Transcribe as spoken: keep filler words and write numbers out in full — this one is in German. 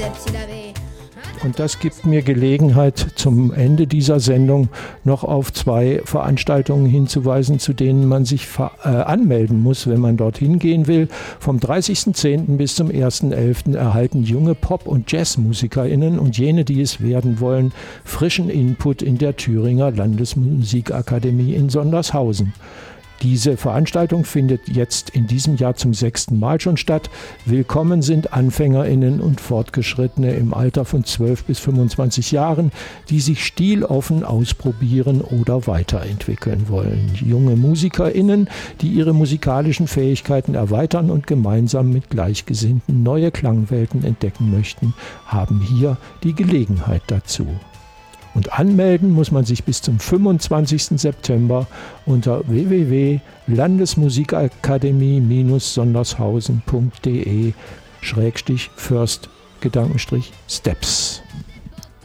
Und das gibt mir Gelegenheit, zum Ende dieser Sendung noch auf zwei Veranstaltungen hinzuweisen, zu denen man sich ver- äh, anmelden muss, wenn man dorthin gehen will. Vom dreißigsten zehnten bis zum ersten elften erhalten junge Pop- und JazzmusikerInnen und jene, die es werden wollen, frischen Input in der Thüringer Landesmusikakademie in Sondershausen. Diese Veranstaltung findet jetzt in diesem Jahr zum sechsten Mal schon statt. Willkommen sind AnfängerInnen und Fortgeschrittene im Alter von zwölf bis fünfundzwanzig Jahren, die sich stiloffen ausprobieren oder weiterentwickeln wollen. Junge MusikerInnen, die ihre musikalischen Fähigkeiten erweitern und gemeinsam mit Gleichgesinnten neue Klangwelten entdecken möchten, haben hier die Gelegenheit dazu. Und anmelden muss man sich bis zum fünfundzwanzigsten September unter w w w punkt landesmusikakademie Bindestrich sondershausen punkt de Schrägstrich First Gedankenstrich Steps.